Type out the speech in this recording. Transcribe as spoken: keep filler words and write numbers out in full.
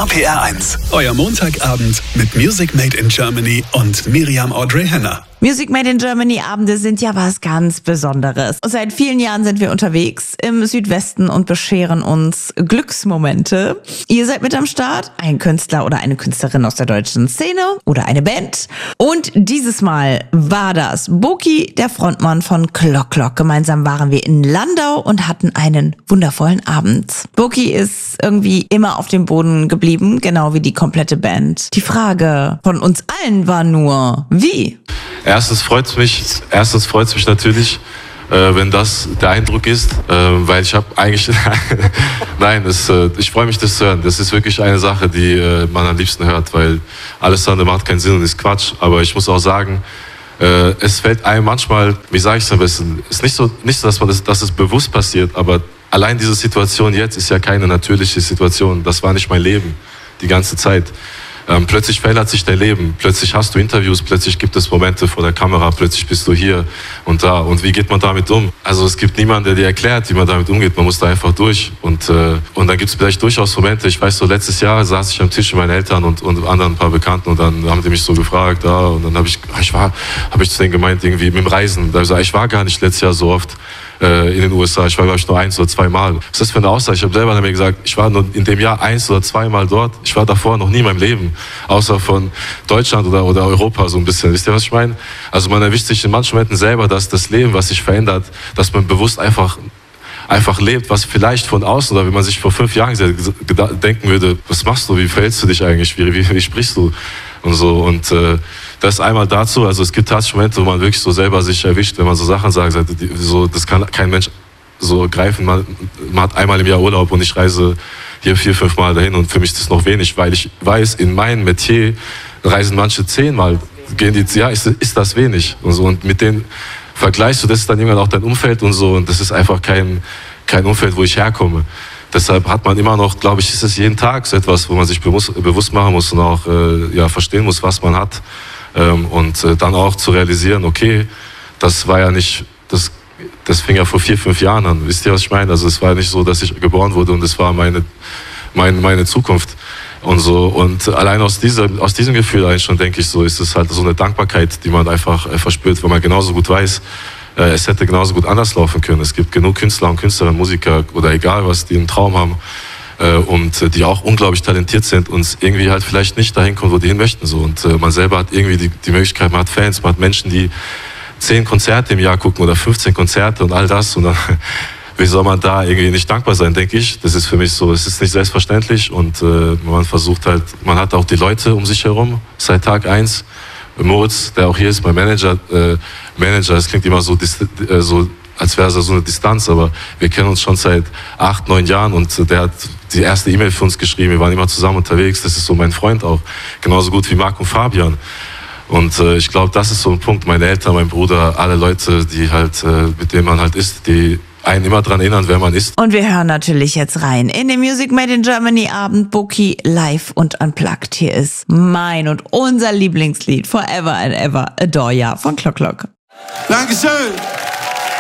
P R eins, euer Montagabend mit Music Made in Germany und Miriam Audrey Henner. Music Made in Germany Abende sind ja was ganz Besonderes. Seit vielen Jahren sind wir unterwegs im Südwesten und bescheren uns Glücksmomente. Ihr seid mit am Start, ein Künstler oder eine Künstlerin aus der deutschen Szene oder eine Band. Und dieses Mal war das Boki, der Frontmann von Clock Clock. Gemeinsam waren wir in Landau und hatten einen wundervollen Abend. Boki ist irgendwie immer auf dem Boden geblieben, genau wie die komplette Band. Die Frage von uns allen war nur, wie? Erstens freut es mich, erstens freut es mich natürlich, äh, wenn das der Eindruck ist, äh, weil ich habe eigentlich, nein, das, äh, ich freue mich, das zu hören. Das ist wirklich eine Sache, die äh, man am liebsten hört, weil alles andere macht keinen Sinn und ist Quatsch. Aber ich muss auch sagen, äh, es fällt einem manchmal, wie sage ich es am besten, es ist nicht so, nicht so, dass man das, dass es bewusst passiert, aber allein diese Situation jetzt ist ja keine natürliche Situation. Das war nicht mein Leben die ganze Zeit. Ähm, plötzlich verändert sich dein Leben, plötzlich hast du Interviews, plötzlich gibt es Momente vor der Kamera, plötzlich bist du hier und da. Und wie geht man damit um? Also es gibt niemanden, der dir erklärt, wie man damit umgeht. Man muss da einfach durch. Und, äh, und dann gibt es vielleicht durchaus Momente. Ich weiß so, letztes Jahr saß ich am Tisch mit meinen Eltern und, und anderen ein paar Bekannten und dann haben die mich so gefragt. Ja, und dann habe ich, ich war, habe ich zu denen gemeint, irgendwie mit dem Reisen. Da hab ich gesagt, ich war gar nicht letztes Jahr so oft in den U S A. Ich war, glaube ich, nur eins oder zwei Mal. Was ist das für eine Aussage? Ich habe selber mir gesagt, ich war nur in dem Jahr eins oder zwei Mal dort. Ich war davor noch nie in meinem Leben, außer von Deutschland oder, oder Europa so ein bisschen. Wisst ihr, was ich meine? Also man erwischt sich in manchen Momenten selber, dass das Leben, was sich verändert, dass man bewusst einfach einfach lebt, was vielleicht von außen, oder wenn man sich vor fünf Jahren denken würde, was machst du, wie verhältst du dich eigentlich, wie, wie, wie sprichst du und so. Und äh, das einmal dazu, also es gibt tatsächlich Momente, wo man wirklich so selber sich erwischt, wenn man so Sachen sagt, so, das kann kein Mensch so greifen. Man, man hat einmal im Jahr Urlaub und ich reise hier vier, fünf Mal dahin und für mich ist das noch wenig, weil ich weiß, in meinem Metier reisen manche zehnmal, gehen die, ja, ist, ist das wenig und so. Und mit denen vergleichst du, das ist dann irgendwann auch dein Umfeld und so und das ist einfach kein, kein Umfeld, wo ich herkomme. Deshalb hat man immer noch, glaube ich, ist es jeden Tag so etwas, wo man sich bewusst, bewusst machen muss und auch äh, ja, verstehen muss, was man hat. Ähm, und äh, dann auch zu realisieren, okay, das war ja nicht, das, das fing ja vor vier, fünf Jahren an. Wisst ihr, was ich meine? Also es war nicht so, dass ich geboren wurde und es war meine, meine, meine Zukunft. Und so, und allein aus, dieser, aus diesem Gefühl eigentlich schon, denke ich, so ist es halt so eine Dankbarkeit, die man einfach äh, verspürt, wenn man genauso gut weiß, äh, es hätte genauso gut anders laufen können. Es gibt genug Künstler und Künstlerinnen, Musiker oder egal was, die einen Traum haben äh, und äh, die auch unglaublich talentiert sind und irgendwie halt vielleicht nicht dahin kommen, wo die hin möchten. So. Und äh, man selber hat irgendwie die, die Möglichkeit, man hat Fans, man hat Menschen, die zehn Konzerte im Jahr gucken oder fünfzehn Konzerte und all das und dann wie soll man da irgendwie nicht dankbar sein, denke ich. Das ist für mich so, es ist nicht selbstverständlich und äh, man versucht halt, man hat auch die Leute um sich herum seit Tag eins. Moritz, der auch hier ist, mein Manager, äh, Manager, das klingt immer so, äh, so als wäre es so eine Distanz, aber wir kennen uns schon seit acht, neun Jahren und äh, der hat die erste E-Mail für uns geschrieben, wir waren immer zusammen unterwegs, das ist so mein Freund auch, genauso gut wie Marc und Fabian. Und äh, ich glaube, das ist so ein Punkt, meine Eltern, mein Bruder, alle Leute, die halt, äh, mit denen man halt ist, die einen immer daran erinnern, wer man ist. Und wir hören natürlich jetzt rein in den Music Made in Germany Abend, Boki live und unplugged. Hier ist mein und unser Lieblingslied Forever and Ever Adore Ya von Clock Clock. Dankeschön.